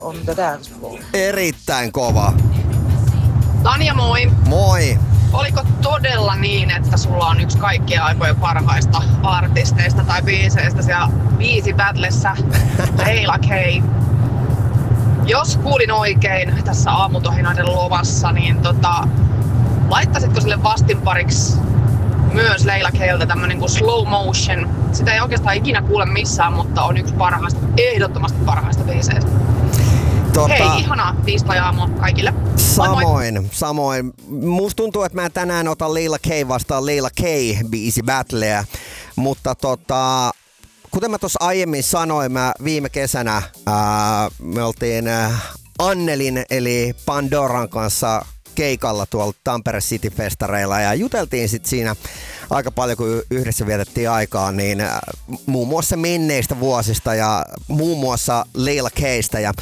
on the dance floor. Erittäin kova. Tanja, moi! Moi! Oliko todella niin, että sulla on yksi kaikkien aikojen parhaista artisteista tai biiseistä siellä Biisi Battlessa, Leila K? Jos kuulin oikein tässä aamutohinaiden lovassa, niin laittaisitko sille vastinpariksi myös Leila Kltä tämmönen kuin Slow Motion? Sitä ei oikeastaan ikinä kuule missään, mutta on yksi parhaista, ehdottomasti parhaista biiseistä. Hei, ihanaa tiistai-aamua kaikille. Samoin. Musta tuntuu, että mä tänään otan Leila K vastaan Leila K biisi battleä, mutta kuten mä tuossa aiemmin sanoin, mä viime kesänä me oltiin Annelin eli Pandoran kanssa keikalla tuolla Tampere City-festareilla ja juteltiin sit siinä aika paljon, kun yhdessä vietettiin aikaa, niin muun muassa menneistä vuosista ja muun muassa Leila K:stä ja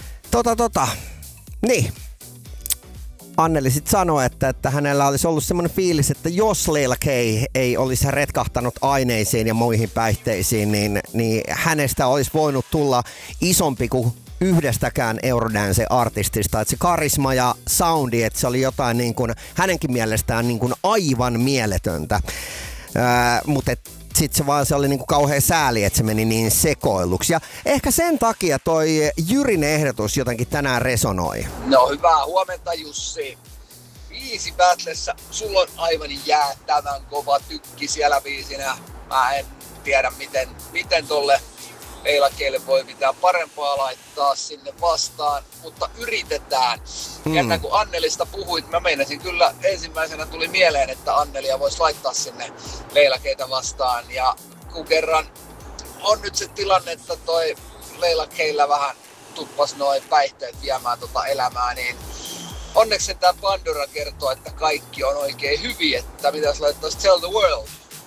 niin. Anneli sitten sanoi, että hänellä olisi ollut semmoinen fiilis, että jos Leila K ei olisi retkahtanut aineisiin ja muihin päihteisiin, niin hänestä olisi voinut tulla isompi kuin yhdestäkään Eurodance-artistista. Että se karisma ja soundi, että se oli jotain niin kuin, hänenkin mielestään niin kuin aivan mieletöntä. Mutta sitten se oli niinku kauhean sääli, että se meni niin sekoiluksi. Ja ehkä sen takia toi Jyrin ehdotus jotenkin tänään resonoi. No hyvää huomenta Jussi. Biisi Battlessa, sulla on aivan jäätävän kova tykki siellä biisinä. Mä en tiedä miten tolle Leila K:lle voi mitään parempaa laittaa sinne vastaan, mutta yritetään. Ja kun Annelista puhuit, mä meinasin kyllä ensimmäisenä tuli mieleen, että Annelia voisi laittaa sinne Leila K:tä vastaan. Ja kun kerran on nyt se tilanne, että toi Leila K:llä vähän tuppas noin päihteet viemään elämää, niin onneksi tämä Pandora kertoo, että kaikki on oikein hyvin, että mitäs laittaisi Tell the World.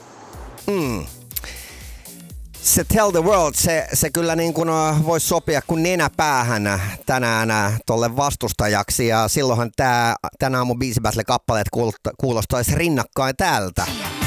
Se Tell the World, se kyllä niin kuin voisi sopia kuin nenäpäähän tänään tolle vastustajaksi ja silloinhan tänä aamun Biisi Battle -kappaleet kuulostaisi rinnakkain tältä.